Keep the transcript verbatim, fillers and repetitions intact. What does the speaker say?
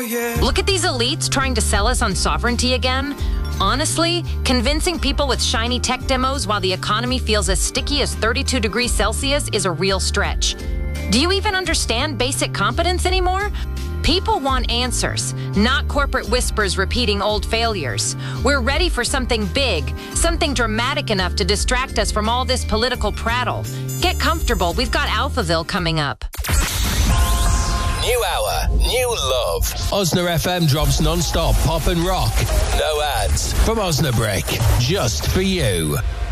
yeah. Look at these elites trying to sell us on sovereignty again. Honestly, convincing people with shiny tech demos while the economy feels as sticky as thirty-two degrees Celsius is a real stretch. Do you even understand basic competence anymore? People want answers, not corporate whispers repeating old failures. We're ready for something big, something dramatic enough to distract us from all this political prattle. Get comfortable, we've got Alphaville coming up. New hour, new love. Osna F M drops non-stop pop and rock. No ads from Osnabrick, just for you.